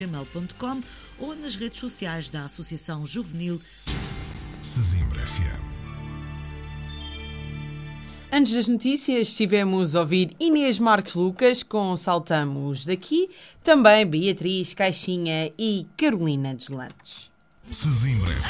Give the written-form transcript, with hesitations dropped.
gmail.com ou nas redes sociais da Associação Juvenil Sesimbra FM. Antes das notícias, estivemos a ouvir Inês Marques Lucas com Saltamos Daqui, também Beatriz Caixinha e Carolina Deslandes. Sesimbra FM.